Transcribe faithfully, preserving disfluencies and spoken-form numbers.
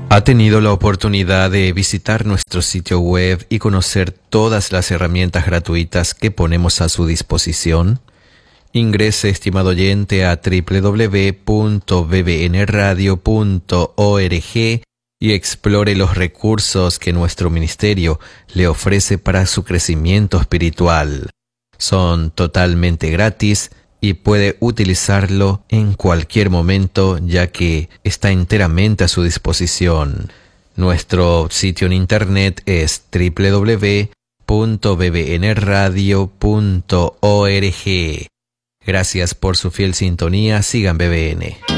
¿Ha tenido la oportunidad de visitar nuestro sitio web y conocer todas las herramientas gratuitas que ponemos a su disposición? Ingrese, estimado oyente, a doble u doble u doble u punto b b n radio punto org y explore los recursos que nuestro ministerio le ofrece para su crecimiento espiritual. Son totalmente gratis y puede utilizarlo en cualquier momento, ya que está enteramente a su disposición. Nuestro sitio en internet es doble u doble u doble u punto b b n radio punto org. Gracias por su fiel sintonía. Sigan B B N.